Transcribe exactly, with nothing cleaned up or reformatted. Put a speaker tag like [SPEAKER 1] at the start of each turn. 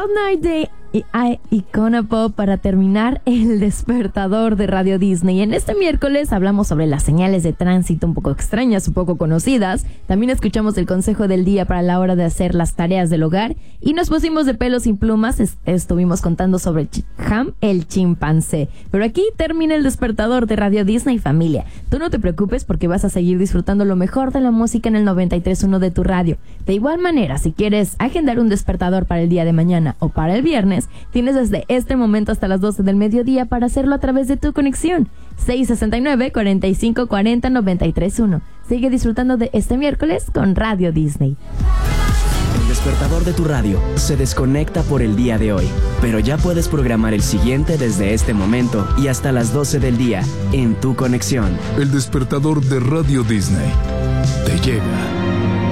[SPEAKER 1] Night de Icona Pop para terminar el despertador de Radio Disney. En este miércoles hablamos sobre las señales de tránsito un poco extrañas, un poco conocidas. También escuchamos el consejo del día para la hora de hacer las tareas del hogar y nos pusimos de pelo sin plumas. Est- estuvimos contando sobre Ch- Ham, el chimpancé. Pero aquí termina el despertador de Radio Disney, familia. Tú no te preocupes porque vas a seguir disfrutando lo mejor de la música en el noventa y tres punto uno de tu radio. De igual manera, si quieres agendar un despertador para el día de mañana o para el viernes, tienes desde este momento hasta las doce del mediodía para hacerlo a través de tu conexión. seis sesenta y nueve, cuarenta y cinco cuarenta, noventa y tres uno. Sigue disfrutando de este miércoles con Radio Disney.
[SPEAKER 2] El despertador de tu radio se desconecta por el día de hoy, pero ya puedes programar el siguiente desde este momento y hasta las doce del día en tu conexión.
[SPEAKER 3] El despertador de Radio Disney te llega.